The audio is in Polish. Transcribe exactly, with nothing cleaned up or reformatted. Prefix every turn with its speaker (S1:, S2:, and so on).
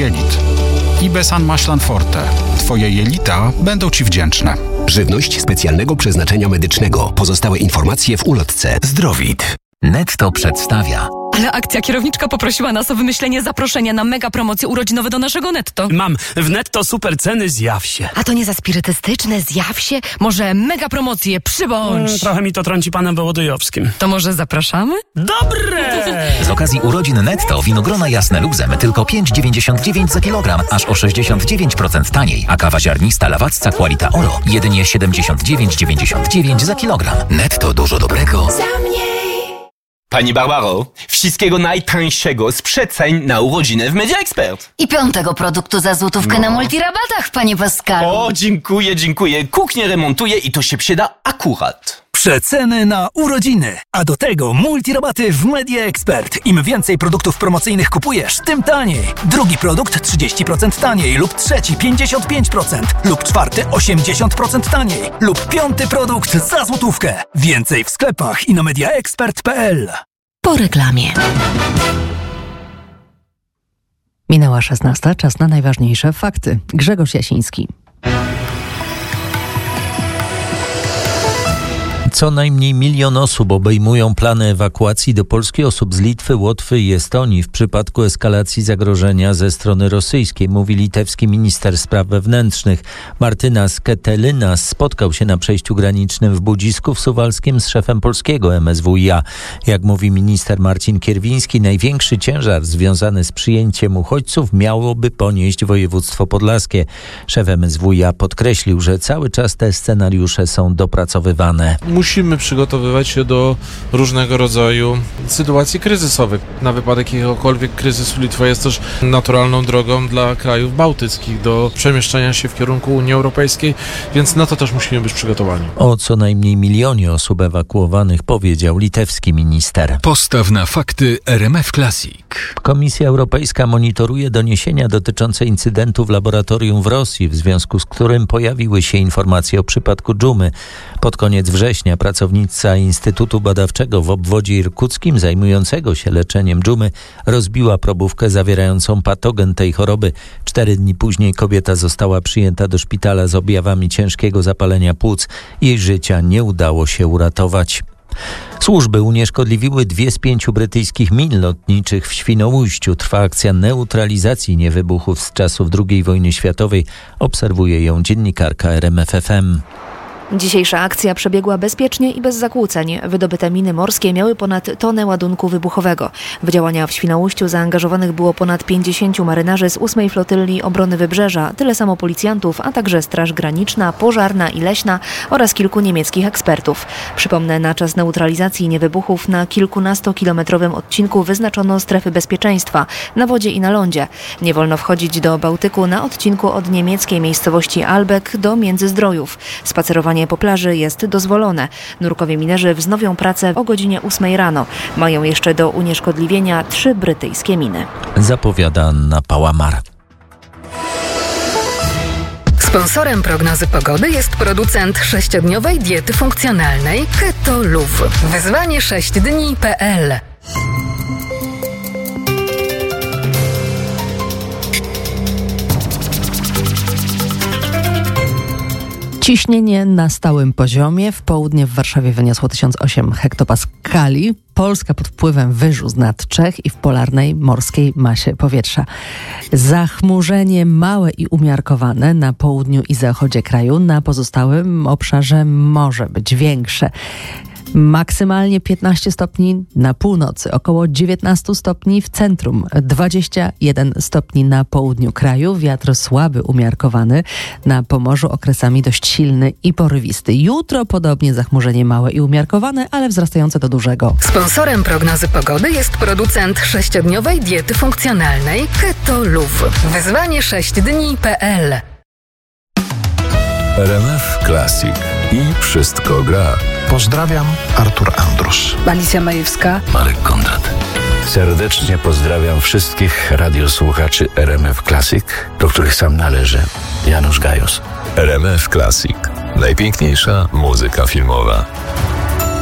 S1: jelit. Ibesan Maślan Forte. Twoje jelita będą Ci wdzięczne.
S2: Żywność specjalnego przeznaczenia medycznego. Pozostałe informacje w ulotce.
S3: Zdrowit. Netto przedstawia.
S4: Ale akcja kierowniczka poprosiła nas o wymyślenie zaproszenia na mega promocje urodzinowe do naszego Netto.
S5: Mam w Netto super ceny, zjaw się.
S4: A to nie za spirytystyczne, zjaw się? Może mega promocje, przybądź.
S5: Hmm, trochę mi to trąci panem Wołodyjowskim.
S4: To może zapraszamy?
S5: Dobre!
S3: Z okazji urodzin Netto winogrona jasne luzem tylko pięć dziewięćdziesiąt dziewięć za kilogram, aż o sześćdziesiąt dziewięć procent taniej. A kawa ziarnista Lawacka Qualita Oro jedynie siedemdziesiąt dziewięć dziewięćdziesiąt dziewięć za kilogram. Netto, dużo dobrego za mniej.
S6: Pani Barbaro, wszystkiego najtańszego z przeceń na urodziny w Media Expert.
S7: I piątego produktu za złotówkę no. na multirabatach, panie Pascalu.
S6: O, dziękuję, dziękuję. Kuchnię remontuję i to się przyda akurat.
S8: Przeceny na urodziny, a do tego multirabaty w Media Expert. Im więcej produktów promocyjnych kupujesz, tym taniej. Drugi produkt trzydzieści procent taniej lub trzeci pięćdziesiąt pięć procent lub czwarty osiemdziesiąt procent taniej lub piąty produkt za złotówkę. Więcej w sklepach i na mediaexpert kropka p l.
S4: Po reklamie. Minęła szesnasta, czas na najważniejsze fakty. Grzegorz Jasiński.
S9: Co najmniej milion osób obejmują plany ewakuacji do Polski osób z Litwy, Łotwy i Estonii w przypadku eskalacji zagrożenia ze strony rosyjskiej, mówi litewski minister spraw wewnętrznych. Martynas Ketelinas spotkał się na przejściu granicznym w Budzisku w Suwalskiem z szefem polskiego M S W i A. Jak mówi minister Marcin Kierwiński, największy ciężar związany z przyjęciem uchodźców miałoby ponieść województwo podlaskie. Szef M S W i A podkreślił, że cały czas te scenariusze są dopracowywane.
S10: Musimy przygotowywać się do różnego rodzaju sytuacji kryzysowych. Na wypadek jakiegokolwiek kryzysu Litwa jest też naturalną drogą dla krajów bałtyckich do przemieszczania się w kierunku Unii Europejskiej, więc na to też musimy być przygotowani.
S9: O co najmniej milionie osób ewakuowanych powiedział litewski minister.
S3: Postaw na fakty R M F Classic.
S9: Komisja Europejska monitoruje doniesienia dotyczące incydentu w laboratorium w Rosji, w związku z którym pojawiły się informacje o przypadku dżumy. Pod koniec września pracownica Instytutu Badawczego w obwodzie irkuckim zajmującego się leczeniem dżumy rozbiła probówkę zawierającą patogen tej choroby. Cztery dni później kobieta została przyjęta do szpitala z objawami ciężkiego zapalenia płuc. Jej życia nie udało się uratować. Służby unieszkodliwiły dwie z pięciu brytyjskich min lotniczych w Świnoujściu. Trwa akcja neutralizacji niewybuchów z czasów drugiej wojny światowej. Obserwuje ją dziennikarka R M F F M.
S11: Dzisiejsza akcja przebiegła bezpiecznie i bez zakłóceń. Wydobyte miny morskie miały ponad tonę ładunku wybuchowego. W działania w Świnoujściu zaangażowanych było ponad pięćdziesięciu marynarzy z ósmej Flotylli Obrony Wybrzeża, tyle samo policjantów, a także Straż Graniczna, Pożarna i Leśna oraz kilku niemieckich ekspertów. Przypomnę, na czas neutralizacji niewybuchów na kilkunastokilometrowym odcinku wyznaczono strefy bezpieczeństwa na wodzie i na lądzie. Nie wolno wchodzić do Bałtyku na odcinku od niemieckiej miejscowości Albek do Międzyzdrojów. Spacerowanie po plaży jest dozwolone. Nurkowie minerzy wznowią pracę o godzinie ósmej rano. Mają jeszcze do unieszkodliwienia trzy brytyjskie miny.
S9: Zapowiada Anna Pałamar.
S4: Sponsorem prognozy pogody jest producent sześciodniowej diety funkcjonalnej Keto Luv. Wyzwanie sześć dni kropka p l.
S12: Ciśnienie na stałym poziomie. W południe w Warszawie wyniosło tysiąc osiem hektopaskali. Polska pod wpływem wyżu z nad Czech i w polarnej morskiej masie powietrza. Zachmurzenie małe i umiarkowane na południu i zachodzie kraju. Na pozostałym obszarze może być większe. Maksymalnie piętnaście stopni na północy, około dziewiętnaście stopni w centrum, dwadzieścia jeden stopni na południu kraju, wiatr słaby, umiarkowany, na Pomorzu okresami dość silny i porywisty. Jutro podobnie zachmurzenie małe i umiarkowane, ale wzrastające do dużego.
S4: Sponsorem prognozy pogody jest producent sześciodniowej diety funkcjonalnej Keto Luv. Wyzwanie sześć dni kropka p l.
S3: R M F Classic i wszystko gra.
S13: Pozdrawiam, Artur Andrus.
S14: Alicja Majewska.
S3: Marek Kondrat.
S15: Serdecznie pozdrawiam wszystkich radiosłuchaczy R M F Classic, do których sam należę. Janusz Gajos.
S3: R M F Classic. Najpiękniejsza muzyka filmowa.